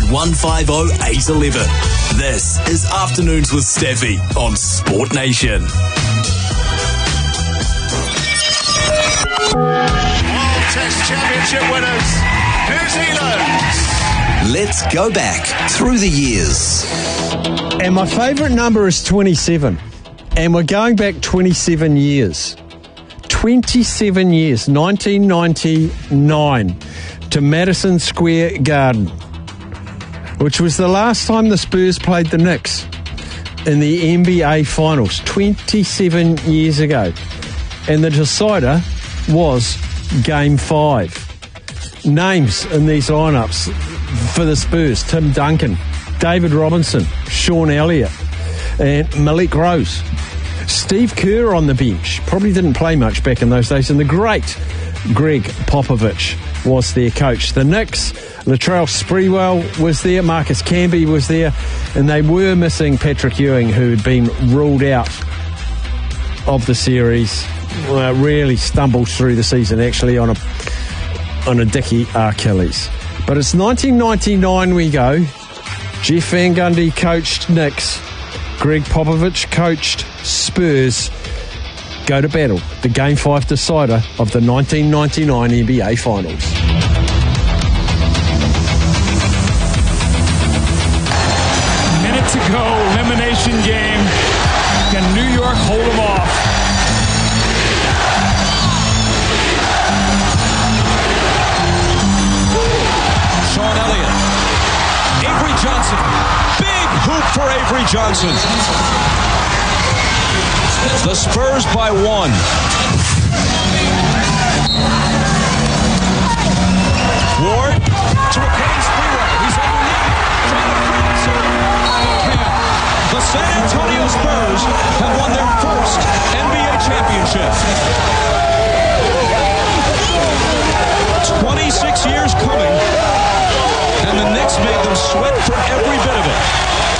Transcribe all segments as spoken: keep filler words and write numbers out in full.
one five oh, eight one one. This is Afternoons with Steffi on Sport Nation. World Test Championship winners, New Zealand. Let's go back through the years. And my favourite number is twenty-seven. And we're going back twenty-seven years. twenty-seven years, nineteen ninety-nine, to Madison Square Garden, which was the last time the Spurs played the Knicks in the N B A Finals, twenty-seven years ago. And the decider was Game five. Names in these lineups for the Spurs: Tim Duncan, David Robinson, Sean Elliott, and Malik Rose. Steve Kerr on the bench. Probably didn't play much back in those days. And the great Greg Popovich was their coach. The Knicks, Latrell Sprewell was there, Marcus Camby was there, and they were missing Patrick Ewing, who had been ruled out of the series. Uh, really stumbled through the season, actually, on a on a dicky Achilles. But it's nineteen ninety-nine we go. Jeff Van Gundy coached Knicks. Greg Popovich coached Spurs. Go to battle. The Game five decider of the nineteen ninety-nine N B A Finals. Minute to go. Elimination game. Can New York hold them off? Sean Elliott. Avery Johnson. Big hoop for Avery Johnson. The Spurs by one. Ward to a Kenny Sprewell. He's underneath. Trying to cross it. Can't. The San Antonio Spurs have won their first N B A championship. twenty-six years coming, and the Knicks made them sweat for every bit of it.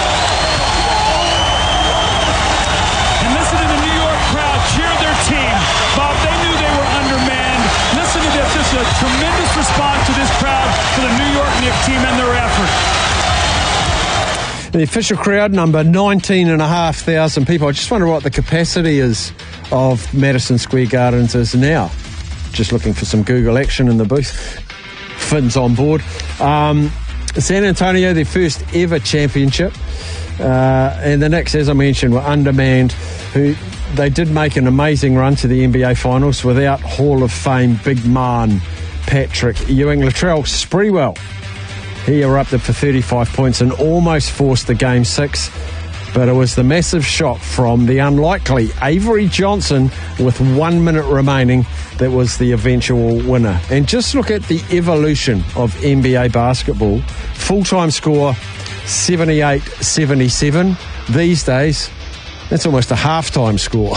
And listen to the New York crowd cheer their team. Bob, they knew they were undermanned. Listen to this. This is a tremendous response to this crowd for the New York Knicks team and their effort. The official crowd number, nineteen and a half thousand people. I just wonder what the capacity is of Madison Square Gardens is now. Just looking for some Google action in the booth. Finn's on board. Um, San Antonio, their first ever championship. Uh, and the Knicks, as I mentioned, were undermanned. Who they did make an amazing run to the N B A Finals without Hall of Fame big man Patrick Ewing. Latrell Sprewell, he erupted for thirty-five points and almost forced the Game six. But it was the massive shot from the unlikely Avery Johnson with one minute remaining that was the eventual winner. And just look at the evolution of N B A basketball. Full-time score, seventy-eight seventy-seven. These days, that's almost a half-time score.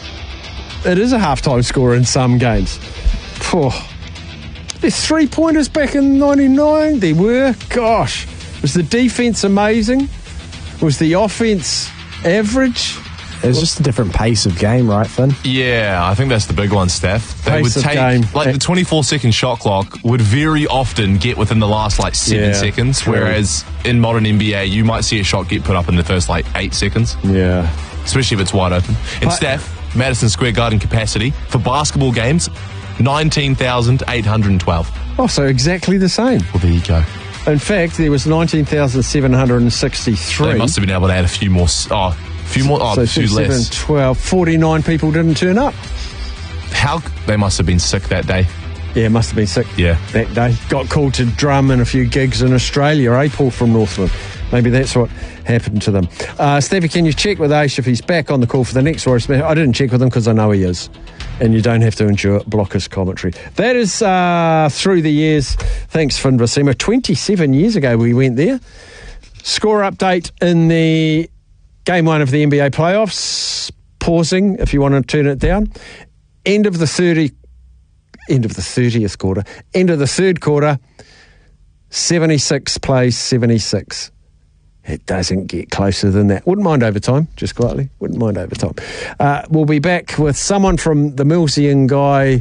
It is a half-time score in some games. Phew. There's three-pointers back in ninety-nine. There were. Gosh. Was the defense amazing? Was the offense average? It was just a different pace of game, right, Finn? Yeah, I think that's the big one, Steph. They Pace would of take, game. like the twenty-four second shot clock would very often get within the last like seven Yeah, seconds, true. whereas in modern N B A, you might see a shot get put up in the first like eight seconds, Yeah. especially if it's wide open. And But- Steph, Madison Square Garden capacity for basketball games, nineteen thousand eight hundred twelve. Oh, so exactly the same. Well, there you go. In fact, there was nineteen thousand seven hundred sixty-three. They must have been able to add a few more. s- Oh, a few more. Oh, so a few less. twelve, forty-nine people didn't turn up. How they must have been sick that day. Yeah, must have been sick Yeah. that day. Got called to drum in a few gigs in Australia, eh, Paul from Northland? Maybe that's what happened to them. Uh, Stevie, can you check with Aish if he's back on the call for the next Warriors match? I didn't check with him because I know he is. And you don't have to endure blockers commentary. That is uh, through the years. Thanks, Finn Vasima. twenty-seven years ago we went there. Score update in the game one of the N B A playoffs. Pausing if you want to turn it down. End of the thirty. End of the thirtieth quarter. End of the third quarter. seventy-six plays seventy-six. It doesn't get closer than that. Wouldn't mind overtime, just quietly. Wouldn't mind overtime. Uh, we'll be back with someone from the Millsian Guy,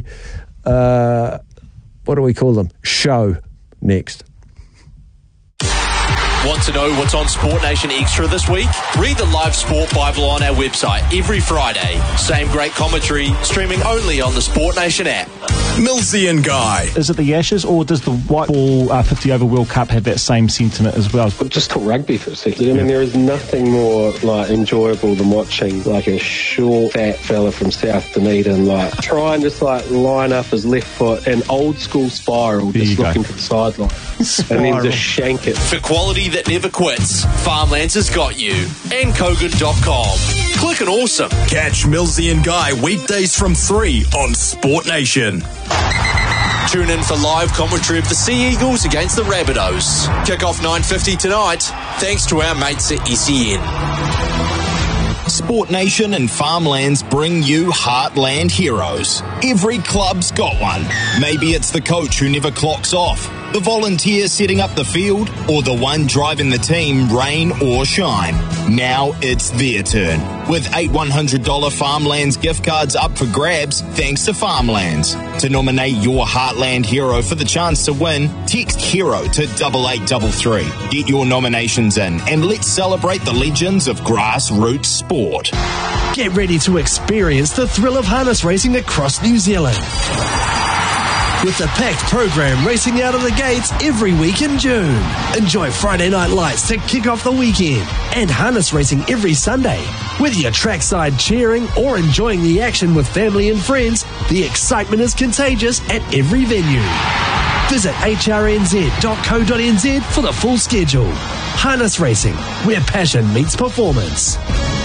uh, what do we call them? Show next. Want to know what's on Sport Nation Extra this week? Read the live Sport Bible on our website every Friday. Same great commentary, streaming only on the Sport Nation app. Millsy and Guy. Is it the Ashes, or does the white ball uh, fifty over World Cup have that same sentiment as well? Just talk rugby for a second. I mean, there is nothing more like enjoyable than watching like a short, fat fella from South Dunedin like try and just like line up his left foot in old school spiral, There just you looking go. to the sideline, and then just shank it. For quality that never quits, Farmlands has got you. And Kogan dot com. Click and awesome. Catch Millsy and Guy weekdays from three on Sport Nation. Tune in for live commentary of the Sea Eagles against the Rabbitohs. Kick off nine fifty tonight, thanks to our mates at S E N. Sport Nation and Farmlands bring you Heartland Heroes. Every club's got one. Maybe it's the coach who never clocks off, the volunteer setting up the field, or the one driving the team rain or shine. Now it's their turn. With eight one hundred dollars Farmlands gift cards up for grabs, thanks to Farmlands. To nominate your Heartland hero for the chance to win, text HERO to double eight double three. Get your nominations in and let's celebrate the legends of grassroots sport. Get ready to experience the thrill of harness racing across New Zealand. With a packed program racing out of the gates every week in June. Enjoy Friday night lights to kick off the weekend and harness racing every Sunday. Whether you're trackside cheering or enjoying the action with family and friends, the excitement is contagious at every venue. Visit h r n z dot co dot n z for the full schedule. Harness racing, where passion meets performance.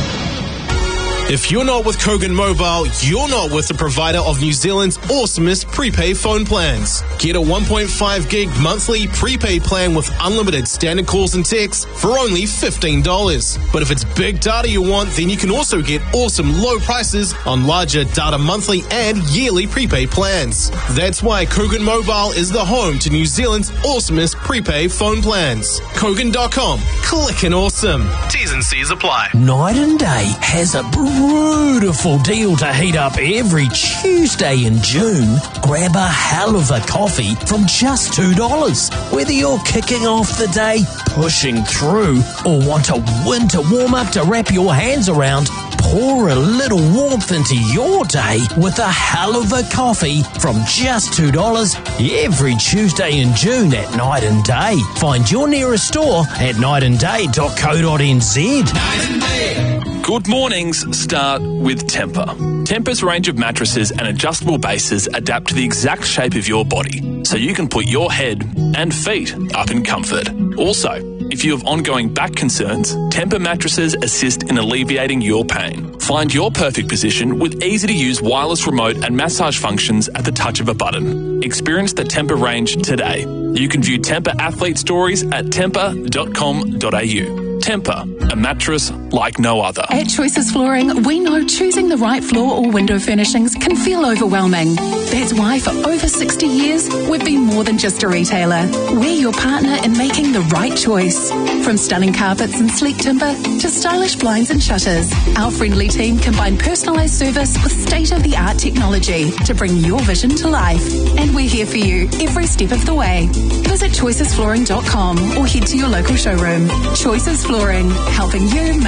If you're not with Kogan Mobile, you're not with the provider of New Zealand's awesomest prepaid phone plans. Get a one point five gig monthly prepaid plan with unlimited standard calls and texts for only fifteen dollars. But if it's big data you want, then you can also get awesome low prices on larger data monthly and yearly prepaid plans. That's why Kogan Mobile is the home to New Zealand's awesomest prepaid phone plans. Kogan dot com. Clickin' awesome. T's and C's apply. Night and Day has a beautiful deal to heat up every Tuesday in June. Grab a hell of a coffee from just two dollars. Whether you're kicking off the day, pushing through, or want a winter warm-up to wrap your hands around, pour a little warmth into your day with a hell of a coffee from just two dollars every Tuesday in June at Night and Day. Find your nearest store at night and day dot co dot n z. Good mornings start with Tempur. Tempur's range of mattresses and adjustable bases adapt to the exact shape of your body, so you can put your head and feet up in comfort. Also, if you have ongoing back concerns, Tempur mattresses assist in alleviating your pain. Find your perfect position with easy-to-use wireless remote and massage functions at the touch of a button. Experience the Tempur range today. You can view Tempur athlete stories at tempur dot com dot a u. Tempur, a mattress like no other. At Choices Flooring, we know choosing the right floor or window furnishings can feel overwhelming. That's why for over sixty years, we've been more than just a retailer. We're your partner in making the right choice. From stunning carpets and sleek timber to stylish blinds and shutters, our friendly team combine personalised service with state-of-the-art technology to bring your vision to life. And we're here for you every step of the way. Visit choices flooring dot com or head to your local showroom. Choices Flooring, helping you make